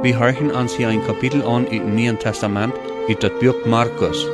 Wir hören uns hier ein Kapitel an im Neuen Testament, in das Buch Markus.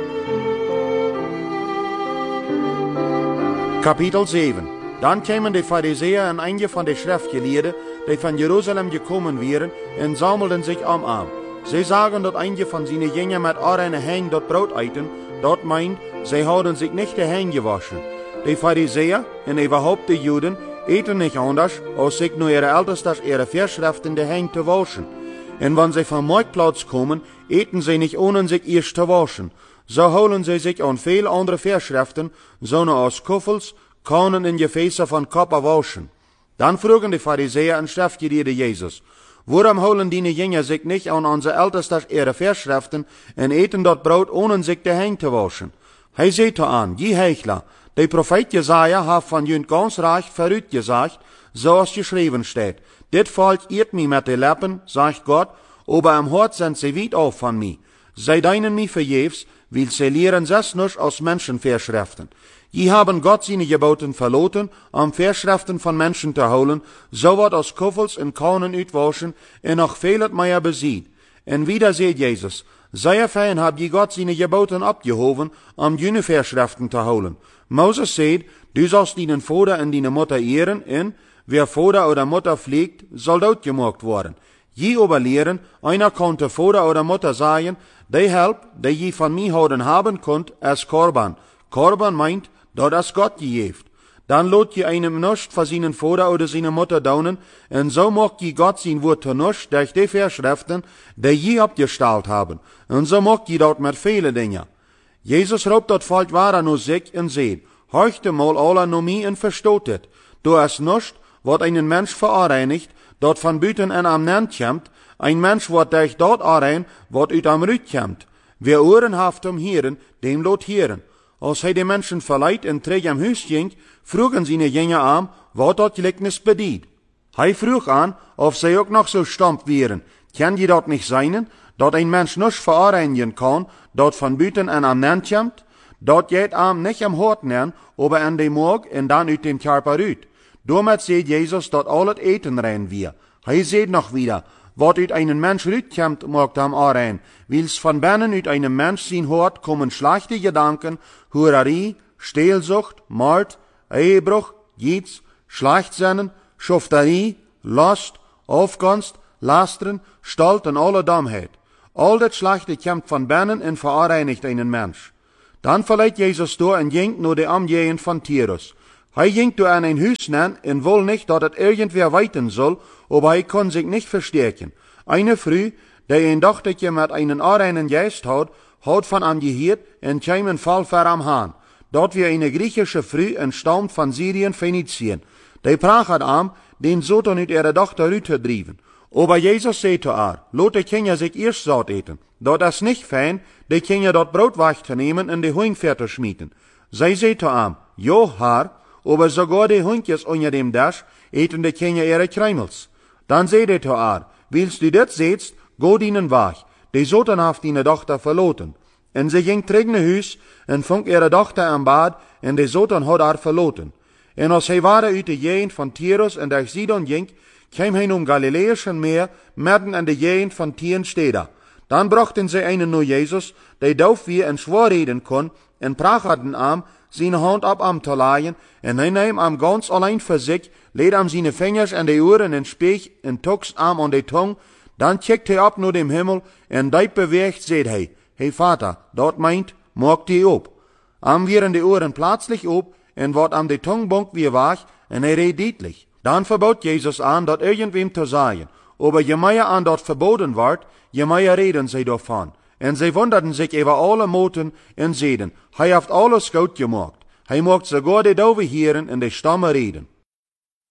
Kapitel 7. Dann kamen die Pharisäer und einige von den Schriftgelehrten, die von Jerusalem gekommen wären, und sammelten sich am Arm. Sie sagen, dass einige von seinen Jüngern mit Areine Hängen dort Brot eiten, dort meint, sie haben sich nicht die Hänge gewaschen. Die Pharisäer und überhaupt die Juden eten nicht anders, als sich nur ihre Ältesten ihre Vorschriften die Hänge zu waschen. Und wenn sie vom Marktplatz kommen, eten sie nicht ohne sich erst zu waschen. So holen sie sich an viele andere Vorschriften, so als Kuffels, Kannen in Gefäße von Kopf waschen. Dann frugen die Pharisäer und Schriftgelehrte Jesus, warum holen die Jünger sich nicht an unsere Ältesten ihre Vorschriften und eten dort Brot, ohne sich die Hände zu waschen? Hij seht an, je Heuchler, der Prophet Jesaja hat von jünd ganz reich verrückt gesagt, so als geschrieben steht. Dit Volk irrt mich mit den Lippen, sagt Gott, aber am Hort sind sie weit auf von mir. Sie deinen mich verjährs, weil sie lehren das nicht aus Menschenvorschriften. Je haben Gott seine Geboten verloten, um Vorschriften von Menschen zu holen, so wird aus Kuffels und Kaunen utwaschen, und noch fehlet mehr besieht. Und wieder seht Jesus, sehr fein habt je Gott seine Geboten abgehoben, um jene Vorschriften zu holen. Moses sagt, du sollst deinen Vater und deine Mutter ehren, und wer Vater oder Mutter pflegt, soll dort gemacht worden. Je aber lehren, einer konnte Vater oder Mutter sagen, die Help, die je von mir houden haben konnt, als Korban. Korban meint, dort as Gott gejeft. Dann lot je einem nicht von seinen Vater oder seine Mutter daunen, und so mocht je Gott sein Wort zu nicht durch die Vorschriften, die je abgestellt haben. Und so mocht je dort mit viele Dinge. Jesus roept dat Volk ware nur sich und seht, horchte mal alle no mi und verstotet. Du es nicht, wat einen Mensch verareinigt, dort von Büten en am Nend kämmt, ein Mensch wat durch dort arein, wat ut am Rüt kämmt. Wer Ohren haft um Hieren, dem lot Hieren. Als hij de Menschen verleiht en träg am Hüs ging, frugen seine Jünger an, wat dort Gleichnis bedient. Hij frug an, ob sie auch noch so stamp wären. Kann je dort nicht sein, dort ein Mensch nicht verarbeiten kann, dort von Büten en am Nend kämmt? Dort geht am nicht am Hort nern, aber an dem Morg en dann ut dem Körper rüt. Damit seht Jesus, dort alles eten rein wir. Hij seht noch wieder, wat ut einen Mensch rütkämmt, mogt am arein, wils von binnen ut einem Mensch sin Hort kommen schlechte Gedanken, Hurerie, Stehlsucht, Mord, Ehebruch, Gietz, Schleichtsinnen, Schufterie, Lust, Aufgunst, Lastern, Stolz und alle Dummheit. All das Schlechte kämmt von binnen und verareinigt einen Mensch. Dann verleiht Jesus durch und jinkt nur die Umgehend von Tyrus. Hij jinkt durch an ein Hüs nen und will nicht, dass es irgendwer weiten soll, aber hij kann sich nicht verstärken. Eine Früh, der ein Dochterchen mit einem areinen Geist hat von am gehört und käm ein Fall für am Hahn. Dort wie eine griechische Früh entstammt von Syrien, Phönizien. Die prachet am, den Sohn ut ihre Tochter rüterdrieben. Aber Jesus sagt zu ihr, lot die Kinder sich erst satt eten. Dort ist nicht fein, die Kinder dort Brot weich zu nehmen und die Huingfährte schmieden. Sie sagt zu ihm, jo, Herr, aber sogar die Hunkjes unter dem Dasch eten die Kinder ihre Kremels. Dann sagt er zu ihr, willst du das sehtst, go ihnen wach. Die Sohn haft ihre Tochter verloten. Und sie ging trägne Hüs und funk ihre Tochter am Bad, und die Sohn hat er verloten. Und als hij waren uit de Gegend von Tyrus und durch Sidon ging, kam hij um Galiläischen Meer, mitten in de Gegend von Tyrsteda. Dann brachten sie einen nur Jesus, der dauf wie en schwor reden kon, und prachaten am, seine Hand ab am zu leihen, und hij nahm am ganz allein für sich, lädt am seine Fingers an die Ohren und Speech, und tuckst am an die Tung, dann checkt hij ab nur dem Himmel, und deit bewegt, seht hij, hey Vater, dort meint, mag die ob. Am wären die Ohren plötzlich ob, und wat am die Tungbunk wie wach, und er redet deutlich. Dann verbot Jesus an, dort irgendwem zu sagen, aber je mehr an dort verboten ward, je mehr reden sie davon. Und sie wunderten sich über alle Moten und sehen, hij haft alles gut gemacht. Hij mocht sogar die Dove Hieren in die Stamme reden.